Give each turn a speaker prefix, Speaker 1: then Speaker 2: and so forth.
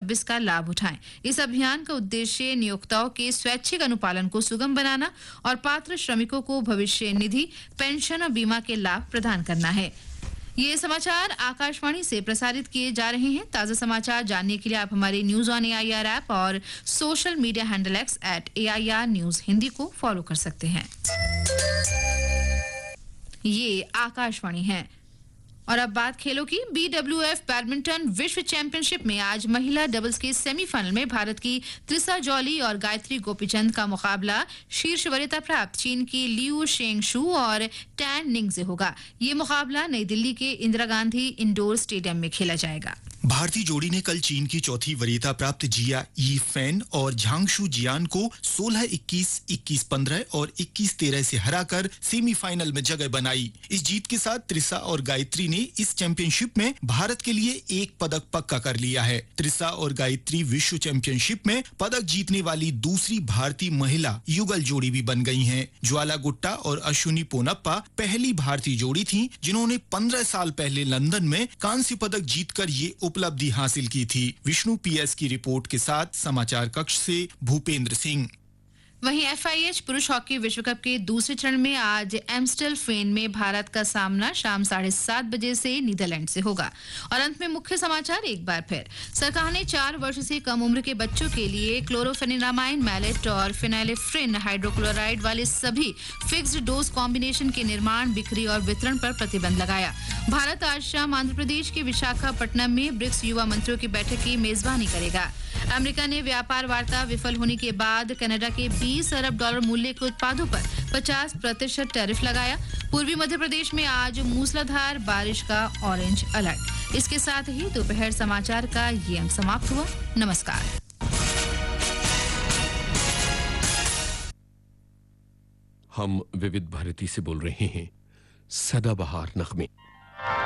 Speaker 1: 2026 का लाभ उठाएं। इस अभियान का उद्देश्य नियोक्ताओं के स्वैच्छिक अनुपालन को सुगम बनाना और पात्र श्रमिकों को भविष्य निधि, पेंशन और बीमा के लाभ प्रदान करना है। ये समाचार आकाशवाणी से प्रसारित किए जा रहे हैं। ताजा समाचार जानने के लिए आप हमारे न्यूज ऑन AIR ऐप और social media handle X @AIR News Hindi को फॉलो कर सकते हैं। ये आकाशवाणी है और अब बात खेलों की। BWF बैडमिंटन विश्व चैंपियनशिप में आज महिला डबल्स के सेमीफाइनल में भारत की त्रिसा जॉली और गायत्री गोपीचंद का मुकाबला शीर्ष वरीयता प्राप्त चीन की लियू शेंगशू और टैन निंग से होगा। ये मुकाबला नई दिल्ली के इंदिरा गांधी इंडोर स्टेडियम में खेला जाएगा।
Speaker 2: भारतीय जोड़ी ने कल चीन की चौथी वरीयता प्राप्त जिया ई फैन और झांगशू जियान को 16-21, 21-15 और 21-13 से हराकर सेमीफाइनल में जगह बनाई। इस जीत के साथ त्रिसा और गायत्री ने इस चैंपियनशिप में भारत के लिए एक पदक पक्का कर लिया है। त्रिसा और गायत्री विश्व चैंपियनशिप में पदक जीतने वाली दूसरी भारतीय महिला युगल जोड़ी भी बन गई हैं। ज्वाला गुट्टा और अश्विनी पोनप्पा पहली भारतीय जोड़ी थी जिन्होंने 15 साल पहले लंदन में कांस्य पदक जीतकर ये उपलब्धि हासिल की थी। विष्णु PS की रिपोर्ट के साथ समाचार कक्ष से भूपेंद्र सिंह।
Speaker 1: वहीं FIH पुरुष हॉकी विश्व कप के दूसरे चरण में आज एम्स्टलफेन में भारत का सामना शाम 7:30 बजे से नीदरलैंड से होगा। और अंत में मुख्य समाचार एक बार फिर। सरकार ने 4 वर्ष से कम उम्र के बच्चों के लिए क्लोरोफेनिरामाइन, मैलेट और फिनाइलेफ्रिन हाइड्रोक्लोराइड वाले सभी फिक्स्ड डोज कॉम्बिनेशन के निर्माण, बिक्री और वितरण पर प्रतिबंध लगाया। भारत आज शाम आंध्र प्रदेश के विशाखापट्टनम में ब्रिक्स युवा मंत्रियों की बैठक की मेजबानी करेगा। अमेरिका ने व्यापार वार्ता विफल होने के बाद कनाडा के $20 अरब मूल्य के उत्पादों पर 50% टैरिफ लगाया। पूर्वी मध्य प्रदेश में आज मूसलाधार बारिश का ऑरेंज अलर्ट। इसके साथ ही दोपहर समाचार का ये अंक समाप्त हुआ। नमस्कार।
Speaker 3: हम विविध भारती से बोल रहे हैं। सदाबहार नगमे।